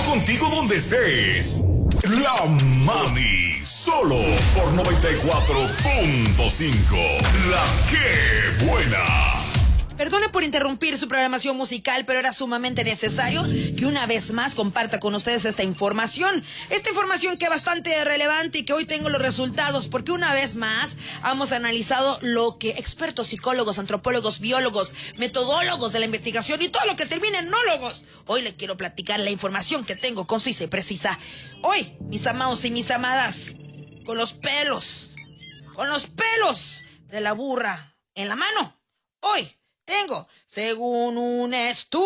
contigo donde estés. La Mani, solo por 94.5. La que buena. Perdone por interrumpir su programación musical, pero era sumamente necesario que una vez más comparta con ustedes esta información. Esta información que es bastante relevante y que hoy tengo los resultados, porque una vez más hemos analizado lo que expertos, psicólogos, antropólogos, biólogos, metodólogos de la investigación y todo lo que termina en nólogos. Hoy le quiero platicar la información que tengo concisa y precisa. Hoy, mis amados y mis amadas, con los pelos de la burra en la mano, hoy tengo, según un estudio,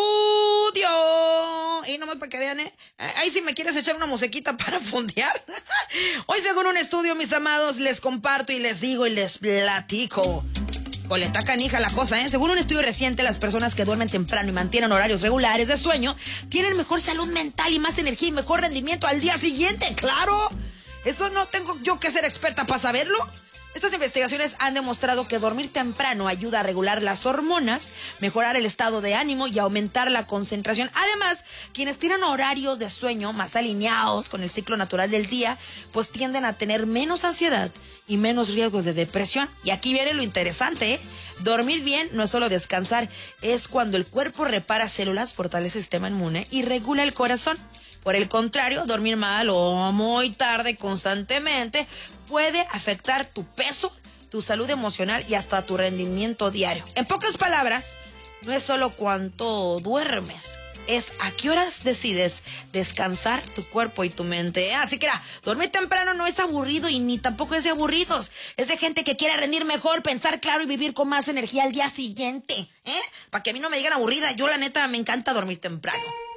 y nomás para que vean, ahí si me quieres echar una musiquita para fondear. Hoy, según un estudio, mis amados, les comparto y les digo y les platico. Coleta canija la cosa, Según un estudio reciente, las personas que duermen temprano y mantienen horarios regulares de sueño tienen mejor salud mental y más energía y mejor rendimiento al día siguiente, ¡claro! Eso no tengo yo que ser experta para saberlo. Estas investigaciones han demostrado que dormir temprano ayuda a regular las hormonas, mejorar el estado de ánimo y aumentar la concentración. Además, quienes tienen horarios de sueño más alineados con el ciclo natural del día, pues tienden a tener menos ansiedad y menos riesgo de depresión. Y aquí viene lo interesante, Dormir bien no es solo descansar, es cuando el cuerpo repara células, fortalece el sistema inmune y regula el corazón. Por el contrario, dormir mal o muy tarde constantemente puede afectar tu peso, tu salud emocional y hasta tu rendimiento diario. En pocas palabras, no es solo cuánto duermes, es a qué horas decides descansar tu cuerpo y tu mente. Así que dormir temprano no es aburrido y ni tampoco es de aburridos. Es de gente que quiere rendir mejor, pensar claro y vivir con más energía al día siguiente. Para que a mí no me digan aburrida, yo la neta me encanta dormir temprano.